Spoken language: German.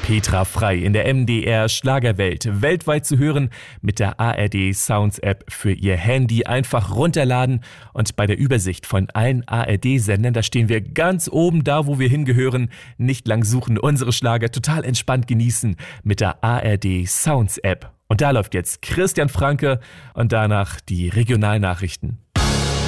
Petra Frei in der MDR Schlagerwelt. Weltweit zu hören mit der ARD Sounds App für Ihr Handy. Einfach runterladen und bei der Übersicht von allen ARD-Sendern, da stehen wir ganz oben da, wo wir hingehören. Nicht lang suchen, unsere Schlager total entspannt genießen mit der ARD Sounds App. Und da läuft jetzt Christian Franke und danach die Regionalnachrichten.